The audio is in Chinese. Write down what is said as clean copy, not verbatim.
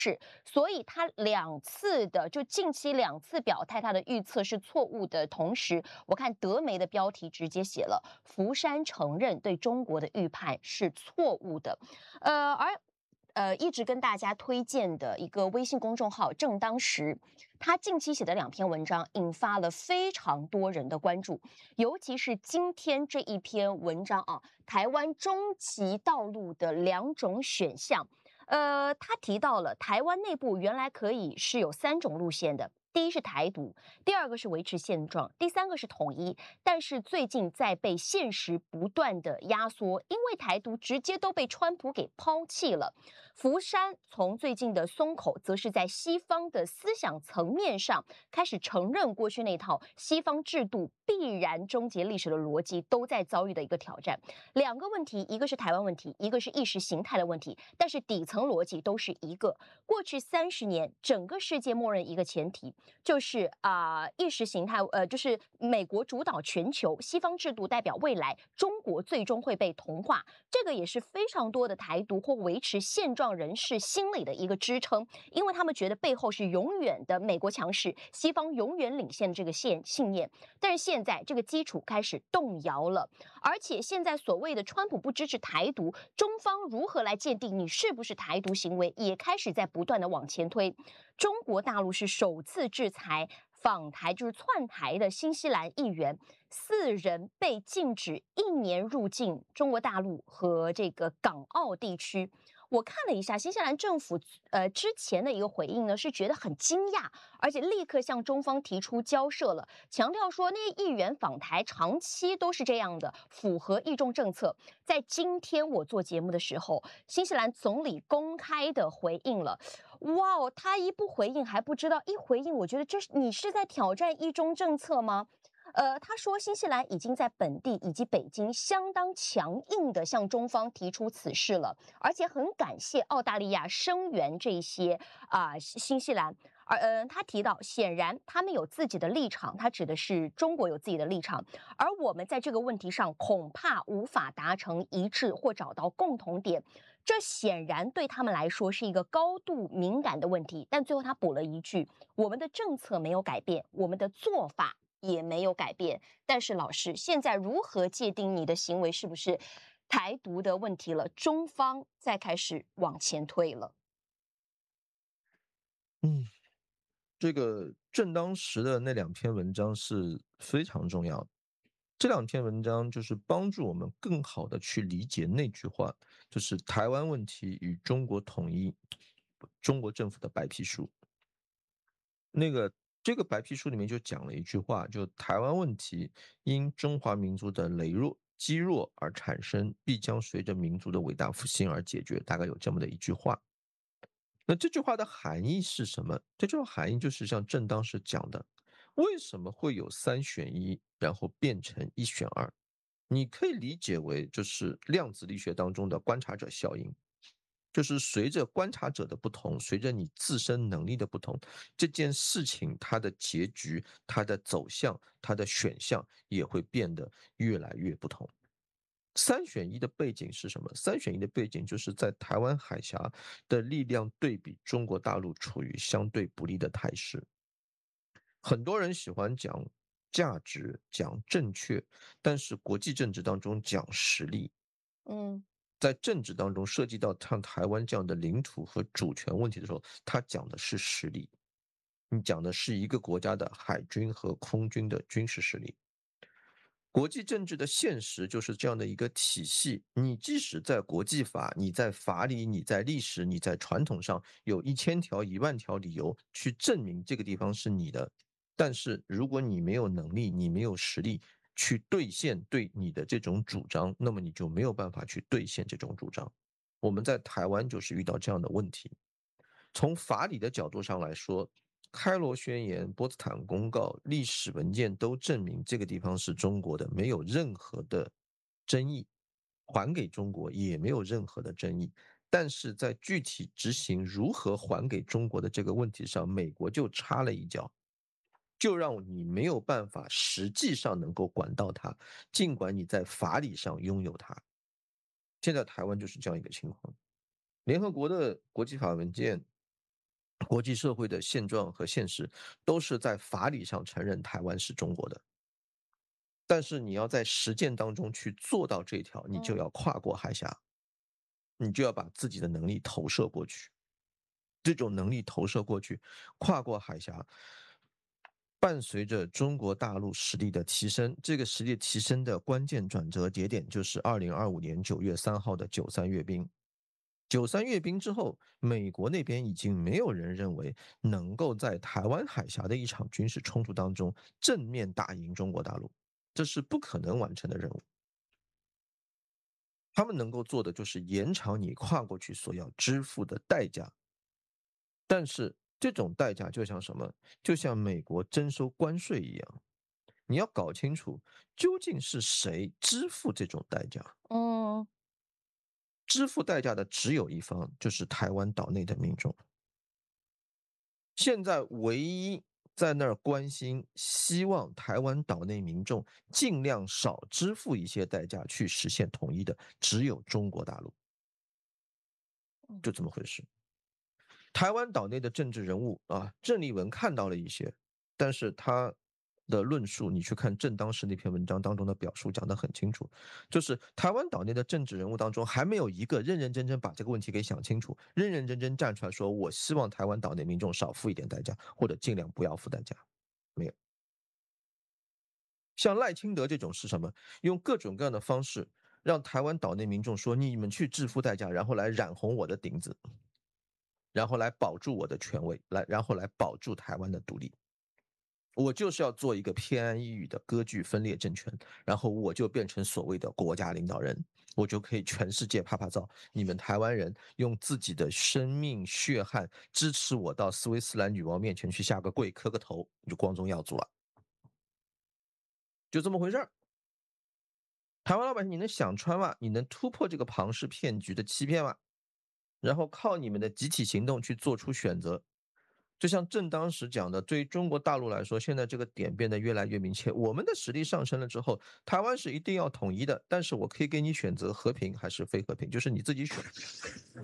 所以他近期两次表态，他的预测是错误的。同时，我看德媒的标题直接写了福山承认对中国的预判是错误的，一直跟大家推荐的一个微信公众号正当时，他近期写的两篇文章引发了非常多人的关注，尤其是今天这一篇文章啊，台湾终极道路的两种选项。他提到了台湾内部原来可以是有三种路线的。第一是台独，第二个是维持现状，第三个是统一。但是最近在被现实不断的压缩，因为台独直接都被川普给抛弃了。福山从最近的松口，则是在西方的思想层面上开始承认过去那套西方制度必然终结历史的逻辑都在遭遇的一个挑战。两个问题，一个是台湾问题，一个是意识形态的问题，但是底层逻辑都是一个。过去30年，整个世界默认一个前提，就是意识形态，就是美国主导全球，西方制度代表未来，中国最终会被同化。这个也是非常多的台独或维持现状人士心里的一个支撑，因为他们觉得背后是永远的美国强势，西方永远领先的这个信念。但是现在这个基础开始动摇了，而且现在所谓的川普不支持台独，中方如何来鉴定你是不是台独行为，也开始在不断的往前推。中国大陆是首次制裁访台，就是窜台的新西兰议员，4人被禁止1年入境中国大陆和这个港澳地区。我看了一下新西兰政府之前的一个回应呢，是觉得很惊讶，而且立刻向中方提出交涉了，强调说那些议员访台长期都是这样的，符合一中政策。在今天我做节目的时候，新西兰总理公开的回应了。哇哦，他一不回应还不知道，一回应，我觉得你是在挑战一中政策吗？他说，新西兰已经在本地以及北京相当强硬的向中方提出此事了，而且很感谢澳大利亚声援这些新西兰。他提到，显然他们有自己的立场，他指的是中国有自己的立场，而我们在这个问题上恐怕无法达成一致或找到共同点。这显然对他们来说是一个高度敏感的问题。但最后他补了一句：我们的政策没有改变，我们的做法也没有改变。但是老师，现在如何界定你的行为是不是台独的问题了？中方再开始往前推了。 这个正当时的那两篇文章是非常重要的。这两篇文章就是帮助我们更好的去理解那句话，就是台湾问题与中国统一，中国政府的白皮书。这个白皮书里面就讲了一句话，就台湾问题因中华民族的积弱而产生，必将随着民族的伟大复兴而解决，大概有这么的一句话。那这句话的含义是什么？这句话含义就是像正当时讲的，为什么会有3选1，然后变成1选2？你可以理解为就是量子力学当中的观察者效应，就是随着观察者的不同，随着你自身能力的不同，这件事情它的结局、它的走向、它的选项也会变得越来越不同。3选1的背景是什么？3选1的背景就是在台湾海峡的力量对比中国大陆处于相对不利的态势。很多人喜欢讲价值、讲正确，但是国际政治当中讲实力。 嗯， 在政治当中涉及到像台湾这样的领土和主权问题的时候，他讲的是实力，你讲的是一个国家的海军和空军的军事实力。国际政治的现实就是这样的一个体系，你即使在国际法、你在法理、你在历史、你在传统上有1000条、10000条理由去证明这个地方是你的，但是如果你没有能力、你没有实力去兑现对你的这种主张，那么你就没有办法去兑现这种主张。我们在台湾就是遇到这样的问题。从法理的角度上来说，开罗宣言、波茨坦公告、历史文件都证明这个地方是中国的，没有任何的争议，还给中国也没有任何的争议。但是在具体执行如何还给中国的这个问题上，美国就插了一脚，就让你没有办法实际上能够管到它，尽管你在法理上拥有它。现在台湾就是这样一个情况。联合国的国际法文件国际社会的现状和现实都是在法理上承认台湾是中国的，但是你要在实践当中去做到这一条，你就嗯要跨过海峡，你就要把自己的能力投射过去。这种能力投射过去，跨过海峡，伴随着中国大陆实力的提升，这个实力提升的关键转折节点就是2025年9月3号的9·3阅兵。9·3阅兵之后，美国那边已经没有人认为能够在台湾海峡的一场军事冲突当中正面打赢中国大陆，这是不可能完成的任务。他们能够做的就是延长你跨过去所要支付的代价，但是这种代价就像什么？就像美国征收关税一样，你要搞清楚究竟是谁支付这种代价。 嗯支付代价的只有一方，就是台湾岛内的民众。现在唯一在那儿关心、希望台湾岛内民众尽量少支付一些代价去实现统一的，只有中国大陆。 嗯就这么回事。台湾岛内的政治人物啊，郑丽文看到了一些，但是他的论述，你去看正当时那篇文章当中的表述讲得很清楚，就是台湾岛内的政治人物当中，还没有一个认认真真把这个问题给想清楚，认认真真站出来说，我希望台湾岛内民众少付一点代价，或者尽量不要付代价，没有。像赖清德这种是什么？用各种各样的方式让台湾岛内民众说，你们去支付代价，然后来染红我的顶子。然后来保住我的权威，然后来保住台湾的独立。我就是要做一个偏安一隅的割据分裂政权，然后我就变成所谓的国家领导人，我就可以全世界拍拍照，你们台湾人用自己的生命血汗支持我到斯威斯兰女王面前去下个跪磕个头，你就光宗耀祖了，就这么回事儿。台湾老百姓，你能想穿吗？你能突破这个庞氏骗局的欺骗吗？然后靠你们的集体行动去做出选择。就像正当时讲的，对于中国大陆来说，现在这个点变得越来越明确。我们的实力上升了之后，台湾是一定要统一的，但是我可以给你选择和平还是非和平，就是你自己选。